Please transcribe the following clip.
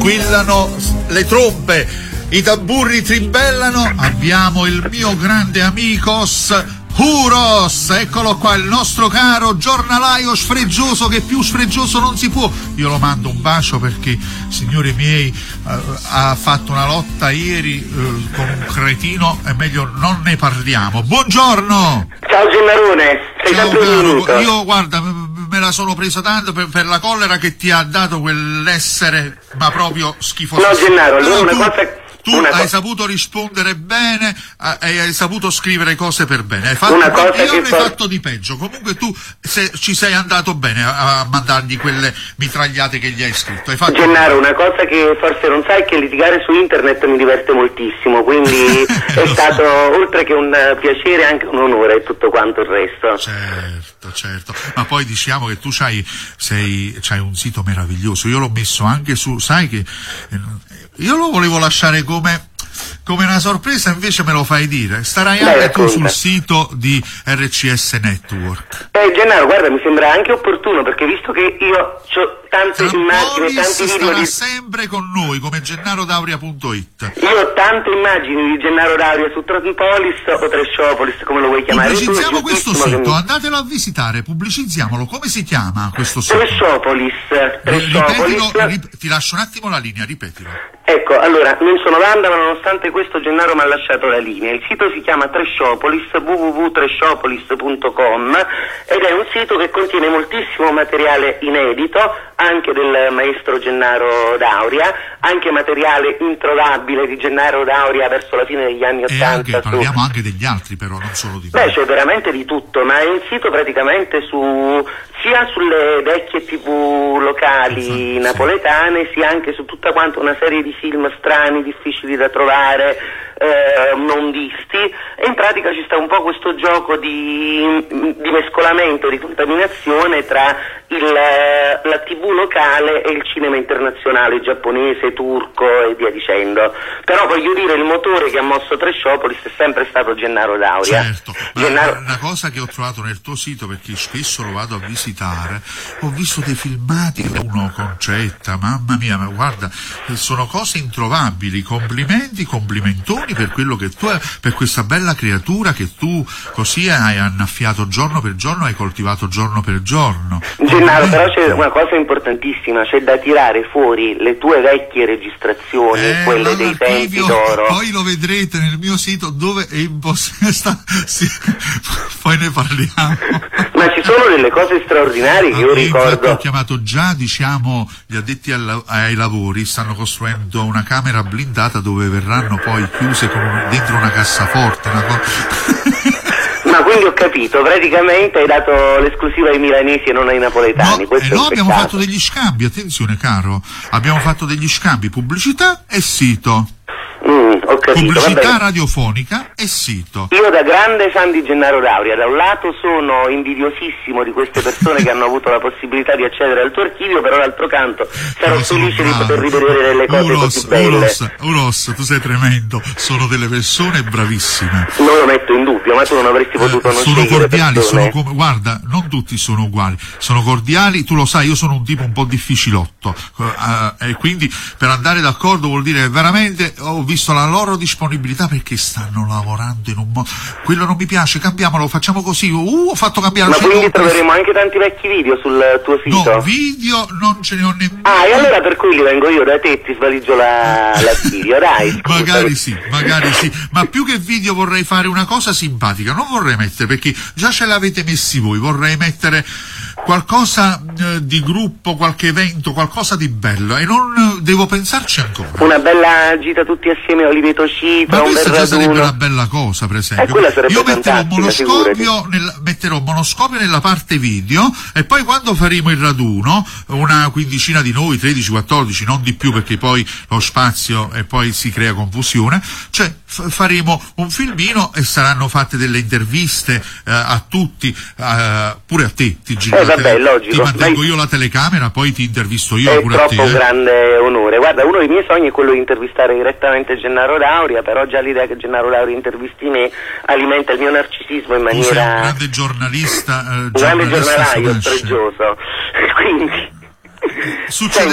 squillano le trombe, i tamburri tribellano, abbiamo il mio grande amicos Huros, eccolo qua, il nostro caro giornalaio sfreggioso, che più sfreggioso non si può. Io lo mando un bacio perché, signori miei, ha fatto una lotta ieri con un cretino, è meglio non ne parliamo. Buongiorno! Ciao Gennarone, sei ciao sempre venuto. Io guarda, me la sono presa tanto per la collera che ti ha dato quell'essere, ma proprio schifoso. No Gennaro, allora una cosa... Tu hai saputo rispondere bene, hai saputo scrivere cose per bene, hai fatto fatto di peggio. Comunque tu ci sei andato bene a mandargli quelle mitragliate che gli hai scritto. Hai fatto Gennaro, una cosa che forse non sai è che litigare su internet mi diverte moltissimo, quindi è stato oltre che un piacere anche un onore e tutto quanto il resto. Certo. Ma poi diciamo che tu c'hai un sito meraviglioso. Io l'ho messo anche su, sai che io lo volevo lasciare come una sorpresa, invece me lo fai dire. Starai anche tu sul sito di RCS Network. Gennaro, guarda, mi sembra anche opportuno, perché visto che io ho tante immagini, tanti video starà sempre con noi come gennarodauria.it. Io ho tante immagini di Gennaro Dauria su Trampolis o Tresciopolis, come lo vuoi chiamare. Pubblicizziamo questo sito, andatelo a visitare, pubblicizziamolo. Come si chiama questo sito? Tresciopolis. Ripetilo, ti lascio un attimo la linea, ripetilo. Ecco, allora, non sono Wanda, ma nonostante questo Gennaro mi ha lasciato la linea. Il sito si chiama Tresciopolis, www.tresciopolis.com, ed è un sito che contiene moltissimo materiale inedito, anche del maestro Gennaro Dauria, anche materiale introvabile di Gennaro Dauria verso la fine degli anni '80. Parliamo anche degli altri, però, non solo di me. Beh, c'è veramente di tutto, ma è un sito praticamente sia sulle vecchie TV locali napoletane, sia anche su tutta quanta una serie di film strani, difficili da trovare, non visti, e in pratica ci sta un po' questo gioco di mescolamento, di contaminazione tra la TV locale e il cinema internazionale, giapponese, turco e via dicendo. Però voglio dire, il motore che ha mosso Tresciopolis è sempre stato Gennaro Dauria. Certo, una cosa che ho trovato nel tuo sito, perché spesso lo vado a visitare, ho visto dei filmati uno Concetta, mamma mia, ma guarda, sono cose introvabili. Complimentoni per quello che tu hai, per questa bella creatura che tu così hai annaffiato giorno per giorno, hai coltivato giorno per giorno. Gennaro, però c'è una cosa importantissima, c'è da tirare fuori le tue vecchie registrazioni, quelle dei tempi d'oro. Poi lo vedrete nel mio sito, dove è impossibile, poi ne parliamo. Ma ci sono delle cose straordinarie che io ricordo. Infatti ho chiamato già, diciamo, gli addetti ai lavori, stanno costruendo una camera blindata dove verranno poi chiuse dentro una cassaforte, Ma quindi ho capito, praticamente hai dato l'esclusiva ai milanesi e non ai napoletani. No, abbiamo fatto degli scambi, attenzione caro, abbiamo fatto degli scambi, pubblicità e sito. Ho capito, pubblicità radiofonica e sito. Io, da grande fan di Gennaro Dauria, da un lato sono invidiosissimo di queste persone che hanno avuto la possibilità di accedere al tuo archivio, però d'altro canto sarò felice di poter rivedere delle cose così belle. Uros, tu sei tremendo, sono delle persone bravissime. Non lo metto in dubbio, ma tu non avresti potuto non sono cordiali, guarda, non tutti sono uguali, sono cordiali, tu lo sai, io sono un tipo un po' difficilotto, e quindi per andare d'accordo vuol dire veramente ho visto la loro disponibilità, perché stanno lavorando in un modo, quello non mi piace, cambiamolo, facciamo così, ho fatto cambiare. Ma quindi troveremo anche tanti vecchi video sul tuo sito? No, video non ce ne ho nemmeno. E allora per cui li vengo io da te e ti svaligio l'archivio, dai. Magari sì, ma più che video vorrei fare una cosa simpatica, non vorrei mettere, perché già ce l'avete messi voi, vorrei mettere qualcosa di gruppo, qualche evento, qualcosa di bello, e non devo pensarci ancora. Una bella gita tutti assieme a Oliveto Cifra, ma questa già sarebbe una bella cosa, per esempio. Io metterò monoscopio nella parte video, e poi quando faremo il raduno, una quindicina di noi, 13, 14, non di più, perché poi lo spazio e poi si crea confusione, cioè faremo un filmino e saranno fatte delle interviste a tutti, pure a te, ti giro logico. Ti mantengo io la telecamera, poi ti intervisto io. È troppo un grande onore. Guarda, uno dei miei sogni è quello di intervistare direttamente Gennaro Dauria, però già l'idea che Gennaro Dauria intervisti me alimenta il mio narcisismo in maniera... Tu sei un grande giornalista, un grande giornalaio sfreggioso, quindi... Succede